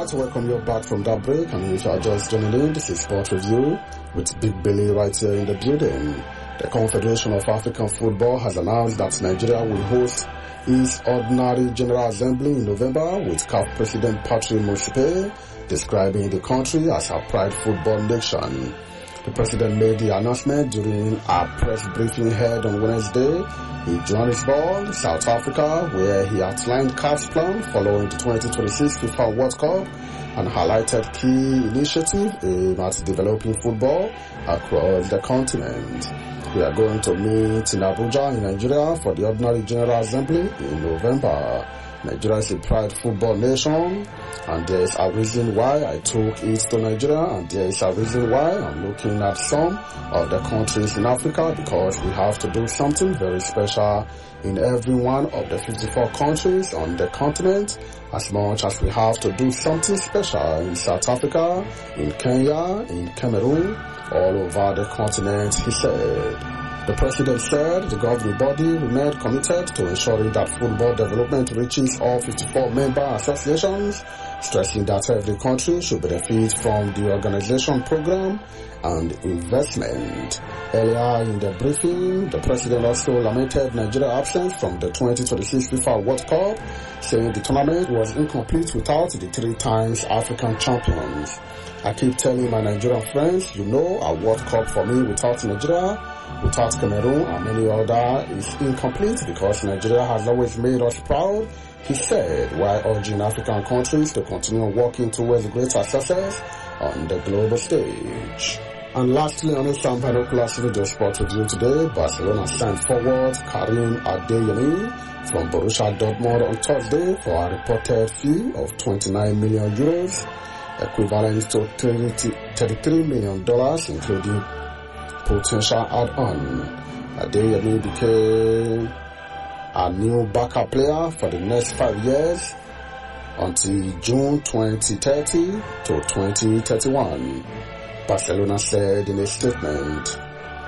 to welcome you back from that break, and if you are just joining in, this is Sport Review with Big Billy right here in the building. The Confederation of African Football has announced that Nigeria will host its Ordinary General Assembly in November, with CAF President Patrick Motsepe describing the country as a pride football nation. The president made the announcement during a press briefing held on Wednesday in Johannesburg, South Africa, where he outlined CAF's plan following the 2026 FIFA World Cup and highlighted key initiatives aimed at developing football across the continent. We are going to meet in Abuja, in Nigeria, for the Ordinary General Assembly in November. Nigeria is a pride football nation, and there is a reason why I took it to Nigeria, and there is a reason why I'm looking at some of the countries in Africa, because we have to do something very special in every one of the 54 countries on the continent, as much as we have to do something special in South Africa, in Kenya, in Cameroon, all over the continent, he said. The president said the governing body remained committed to ensuring that football development reaches all 54 member associations, stressing that every country should benefit from the organization program and investment. Earlier in the briefing, the president also lamented Nigeria's absence from the 2026 FIFA World Cup, saying the tournament was incomplete without the 3 times African champions. I keep telling my Nigerian friends, a World Cup for me without Nigeria, without Cameroon and many other is incomplete, because Nigeria has always made us proud, he said, while urging African countries to continue working towards greater success on the global stage. And lastly, on this Binoculars Video Sport Review today, Barcelona signed forward Karim Adeyemi from Borussia Dortmund on Thursday for a reported fee of 29 million euros, equivalent to $33 million, including potential add-on. Adeyemi became a new backup player for the next 5 years until June 2030 to 2031, Barcelona said in a statement.